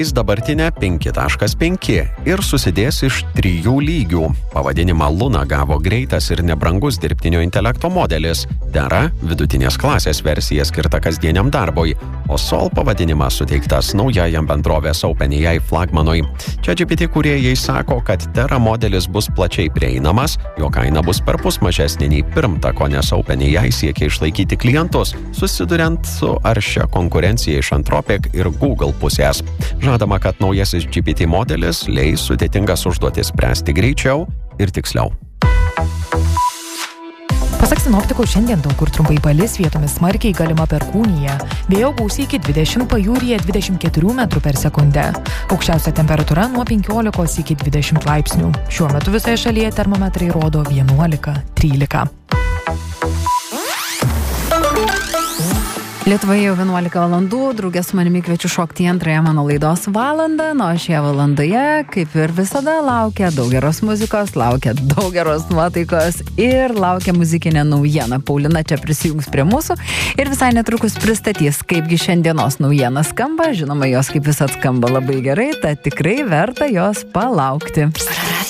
dabartinė 5.5 ir susidės iš 3 lygių. Pavadinimą Luna gavo greitas ir nebrangus dirbtinio intelekto modelis. Terra vidutinės klasės versija skirta kasdieniam darbui, o Sol pavadinimas suteiktas naujajam bendrovės OpenAI flagmanui. ChatGPT kūrėjai sako, kad Terra modelis bus plačiai prieinamas, jo kaina bus perpus mažesnė nei pirmtako, nes OpenAI siekia išlaikyti klientus, susiduriant su aršia konkurencija iš Anthropic ir Google pusės. Žadama, kad naujasis GPT modelis leis sudėtingas užduotis spręsti greičiau ir tiksliau. Pasak sinoptikų, šiandien daug kur trumpai palis, vietomis smarkiai galima perkūnija. Vėjo gūsiai iki 20, pajūryje 24 metrų per sekundę. Aukščiausia temperatūra nuo 15 iki 20 laipsnių. Šiuo metu visoje šalyje termometrai rodo 11-13. Lietuvoje jau 11 valandų, draugė su manimi kviečiu šokti į antrąją mano laidos valandą, o šioje valandoje, kaip ir visada, laukia daug geros muzikos, laukia daug geros nuotaikos ir laukia muzikinė naujiena. Paulina čia prisijungs prie mūsų ir visai netrukus pristatys, kaipgi šiandienos naujiena skamba, žinoma, jos kaip visat skamba labai gerai, tad tikrai verta jos palaukti.